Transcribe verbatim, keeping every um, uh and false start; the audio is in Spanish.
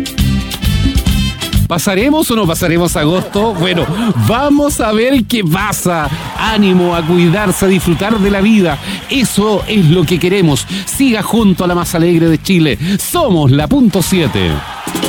¿Pasaremos o no pasaremos agosto? Bueno, vamos a ver qué pasa. Ánimo a cuidarse, a disfrutar de la vida. Eso es lo que queremos. Siga junto a la más alegre de Chile. Somos la punto siete.